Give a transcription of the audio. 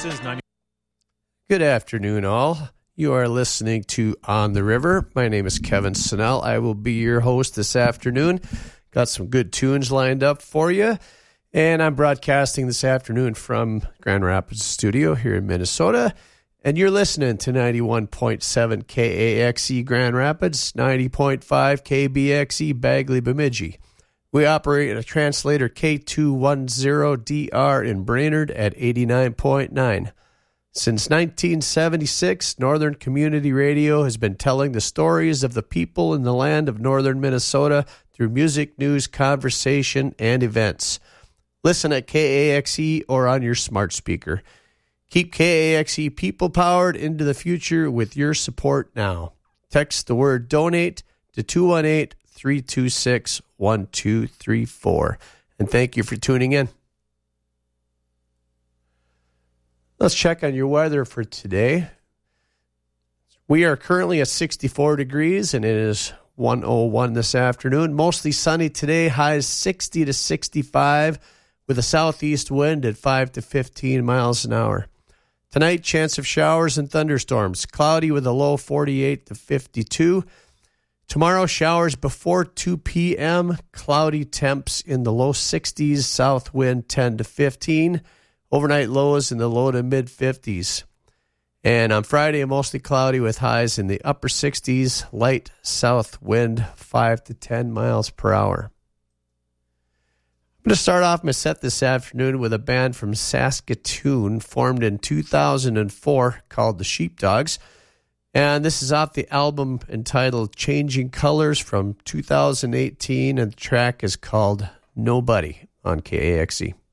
is 90. Good afternoon, all. You are listening to On the River. My name is Kevin Snell. I will be your host this afternoon. Got some good tunes lined up for you. And I'm broadcasting this afternoon from Grand Rapids Studio here in Minnesota. And you're listening to 91.7 KAXE Grand Rapids, 90.5 KBXE Bagley Bemidji. We operate a translator K210DR in Brainerd at 89.9. Since 1976, Northern Community Radio has been telling the stories of the people in the land of northern Minnesota through music, news, conversation, and events. Listen at KAXE or on your smart speaker. Keep KAXE people-powered into the future with your support now. Text the word DONATE to 218-326-1234. And thank you for tuning in. Let's check on your weather for today. We are currently at 64 degrees, and it is 1:01 this afternoon. Mostly sunny today, highs 60 to 65, with a southeast wind at 5 to 15 miles an hour. Tonight, chance of showers and thunderstorms. Cloudy with a low 48 to 52. Tomorrow, showers before 2 p.m. Cloudy temps in the low 60s. South wind 10 to 15. Overnight lows in the low to mid-50s. And on Friday, mostly cloudy with highs in the upper 60s. Light south wind 5 to 10 miles per hour. I'm going to start off my set this afternoon with a band from Saskatoon formed in 2004 called the Sheepdogs. And this is off the album entitled Changing Colors from 2018, and the track is called Nobody on KAXE.